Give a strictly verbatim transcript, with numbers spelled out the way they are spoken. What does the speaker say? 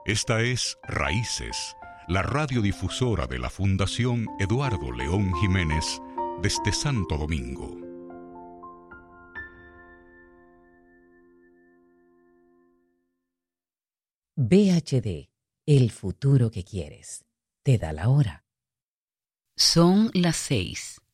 Esta es Raíces, la radiodifusora de la Fundación Eduardo León Jiménez desde Santo Domingo. B H D, el futuro que quieres. Te da la hora. Son las seis.